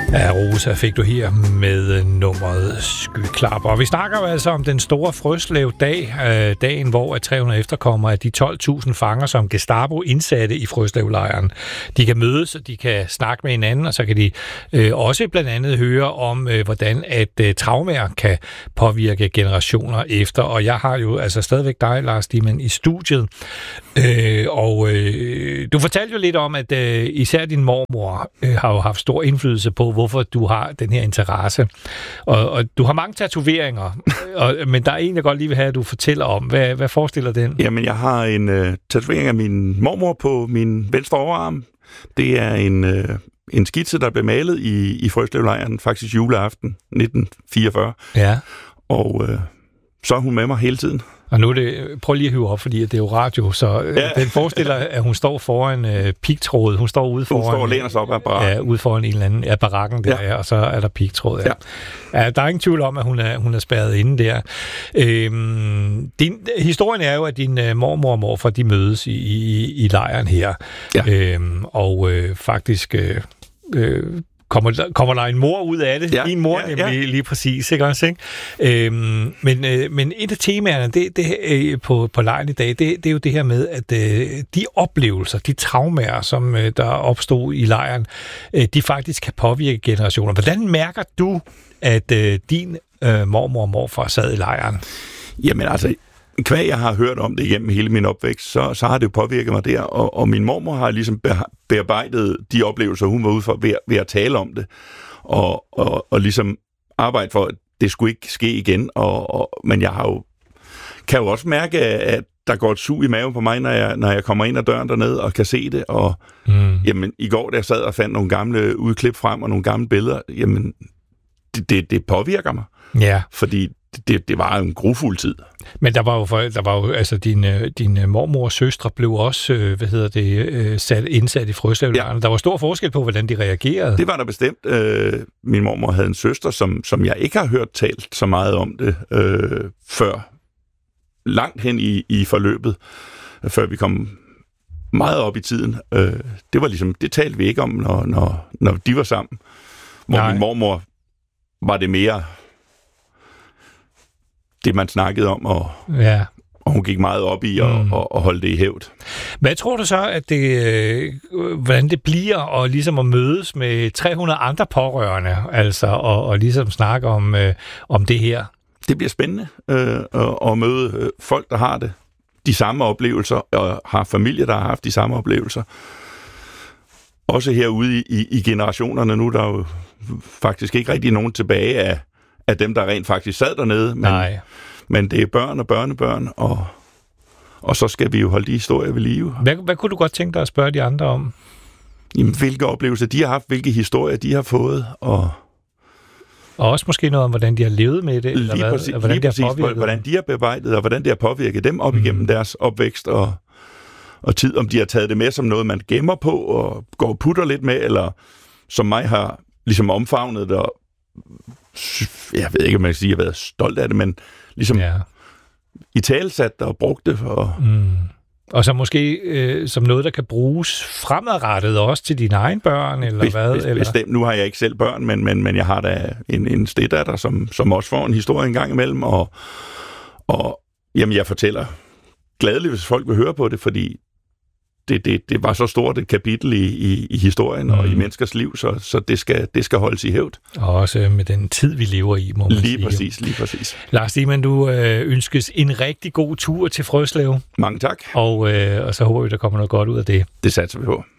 Ja, Rosa fik du her med nummeret Skyklapper. Og vi snakker jo altså om den store Frøslev-dag, dagen, hvor 300 efterkommere af de 12.000 fanger, som Gestapo indsatte i Frøslev-lejren, de kan mødes, og de kan snakke med hinanden, og så kan de også blandt andet høre om, hvordan at traumer kan påvirke generationer efter. Og jeg har jo altså stadigvæk dig, Lars Stigmann, i studiet. Du fortalte jo lidt om, at især din mormor har jo haft stor indflydelse på, hvorfor du har den her interesse. Og du har mange tatoveringer, men der er en, jeg godt lige vil have, at du fortæller om. Hvad forestiller den? Jamen, jeg har en tatovering af min mormor på min venstre overarm. Det er en skitse, der blev malet i Frøslevlejren, faktisk juleaften 1944. Ja. Og så er hun med mig hele tiden. Og nu er det, prøv lige at hive op, fordi det er jo radio, så den forestiller, at hun står foran pigtråd. Hun står ude foran... Hun står og læner sig op af barakken. Ja, ude foran en eller anden barakken der, ja. Og så er der pigtråd. Ja. Ja, der er ingen tvivl om, at hun er spærret inde der. Historien er jo, at din mormor og morfar, de mødes i lejren her. Ja. Faktisk... Kommer der en mor ud af det? Ja, en mor nemlig lige præcis, ikke også? Ikke? Men et af temaerne det på lejren i dag, det er jo det her med, at de oplevelser, de traumer, som der opstod i lejren, de faktisk kan påvirke generationer. Hvordan mærker du, at din mormor og morfar sad i lejren? Jamen altså, hvad jeg har hørt om det igennem hele min opvækst, så har det jo påvirket mig der, og min mormor har ligesom bearbejdet de oplevelser, hun var ude for ved at tale om det, og ligesom arbejde for, at det skulle ikke ske igen, men jeg kan jo også mærke, at der går et sug i maven på mig, når jeg kommer ind ad døren dernede og kan se det, og jamen, i går, da jeg sad og fandt nogle gamle udklip frem og nogle gamle billeder, jamen, det påvirker mig. Ja. Fordi det var en grufuld tid. Men der var jo altså din mormors søstre blev også indsat i Frøslevlejren. Ja. Der var stor forskel på, hvordan de reagerede. Det var der bestemt. Min mormor havde en søster, som jeg ikke har hørt talt så meget om det før langt hen i forløbet, før vi kom meget op i tiden. Det var ligesom, det talte vi ikke om, når de var sammen. Hvor min mormor var det mere det, man snakkede om, og hun gik meget op i at holde det i hævd. Hvad tror du så, at hvordan det bliver at ligesom at mødes med 300 andre pårørende, altså og ligesom snakke om det her? Det bliver spændende at møde folk, der har de samme oplevelser, og har familie, der har haft de samme oplevelser. Også herude i generationerne nu, der er jo faktisk ikke rigtig nogen tilbage af dem, der rent faktisk sad dernede. Men det er børn og børnebørn, og så skal vi jo holde de historier ved live. Hvad kunne du godt tænke dig at spørge de andre om? Jamen, hvilke oplevelser de har haft, hvilke historier de har fået, og også måske noget om, hvordan de har levet med det, eller hvordan det har påvirket. Hvordan de har bearbejdet, og hvordan det har påvirket dem op igennem deres opvækst og tid. Om de har taget det med som noget, man gemmer på, og går og putter lidt med, eller som mig har ligesom omfavnet det, og jeg ved ikke, om man kan sige, at jeg har været stolt af det, men ligesom italesat det og brugt det. Og så måske som noget, der kan bruges fremadrettet også til dine egne børn, eller hvad? Bestemt. Nu har jeg ikke selv børn, men jeg har da en steddatter, som også får en historie en gang imellem, og jamen, jeg fortæller gladeligt, hvis folk vil høre på det, fordi det var så stort et kapitel i historien og i menneskers liv, så det skal holdes i hævd. Og også med den tid, vi lever i, må man sige. Lige præcis. Lars Stigmann, du ønskes en rigtig god tur til Frøslev. Mange tak. Og så håber vi, der kommer noget godt ud af det. Det satser vi på.